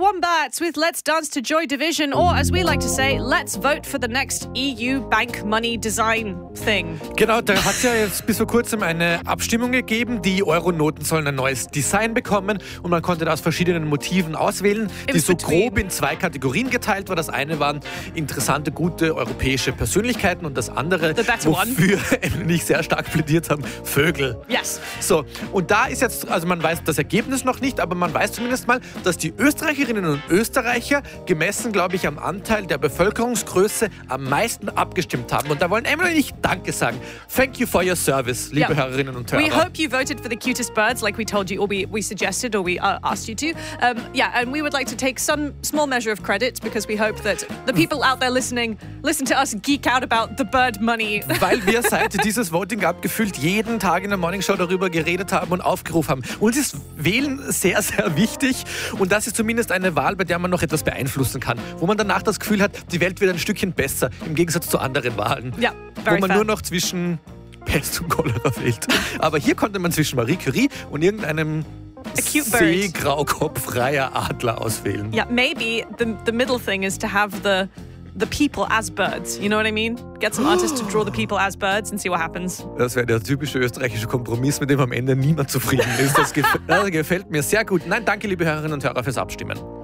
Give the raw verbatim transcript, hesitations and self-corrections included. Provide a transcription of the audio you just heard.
Wombats with Let's Dance to Joy Division, or as we like to say, let's vote for the next E U bank money design thing. Genau, da hat es ja jetzt bis vor kurzem eine Abstimmung gegeben. Die Euronoten sollen ein neues Design bekommen und man konnte da aus verschiedenen Motiven auswählen, die so grob in zwei Kategorien geteilt war. Das eine waren interessante, gute europäische Persönlichkeiten und das andere, wofür Emily sehr stark plädiert haben, Vögel. Yes. So, und da ist jetzt, also man weiß das Ergebnis noch nicht, aber man weiß zumindest mal, dass die Österreicherinnen und Österreicher gemessen, glaube ich, am Anteil der Bevölkerungsgröße am meisten abgestimmt haben. Und da wollen Emily und ich Danke sagen. Thank you for your service, liebe yeah. Hörerinnen und Hörer. We hope you voted for the cutest birds like we told you, or we, we suggested, or we uh, asked you to. Um, yeah, and we would like to take some small measure of credit because we hope that the people out there listening listen to us geek out about the bird money. Weil wir seit dieses Voting gab, gefühlt jeden Tag in der Morning Show darüber geredet haben und aufgerufen haben. Uns ist Wählen sehr, sehr wichtig und das ist zumindest eine Wahl, bei der man noch etwas beeinflussen kann. Wo man danach das Gefühl hat, die Welt wird ein Stückchen besser, im Gegensatz zu anderen Wahlen. Ja, wo man fair. nur noch zwischen Pest und Cholera wählt. Aber hier konnte man zwischen Marie Curie und irgendeinem Seegraukopfreier Adler auswählen. Yeah, maybe the, the middle thing is to have the the people as birds. You know what I mean? Get some artists to draw the people as birds and see what happens. Das wäre der typische österreichische Kompromiss, mit dem am Ende niemand zufrieden ist. Das, gef- das gefällt mir sehr gut. Nein, danke, liebe Hörerinnen und Hörer, fürs Abstimmen.